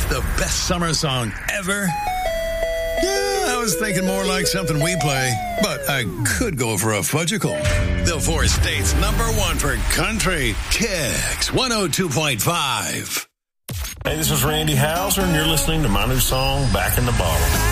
The best summer song ever? Yeah, I was thinking more like something we play, but I could go for a fudgicle. The four states #1 for country, Kicks 102.5. Hey, this is Randy Houser, and you're listening to my new song, Back in the Bottle.